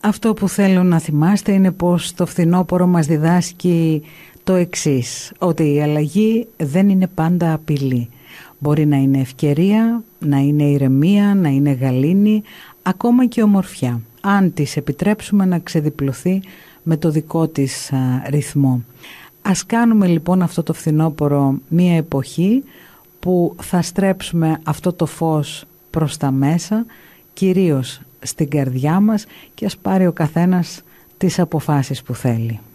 Αυτό που θέλω να θυμάστε είναι πως το φθινόπωρο μας διδάσκει το εξής, ότι η αλλαγή δεν είναι πάντα απειλή. Μπορεί να είναι ευκαιρία, να είναι ηρεμία, να είναι γαλήνη, ακόμα και ομορφιά, αν της επιτρέψουμε να ξεδιπλωθεί με το δικό της ρυθμό. Ας κάνουμε λοιπόν αυτό το φθινόπωρο μία εποχή που θα στρέψουμε αυτό το φως προς τα μέσα, κυρίως στην καρδιά μας, και ας πάρει ο καθένας τις αποφάσεις που θέλει.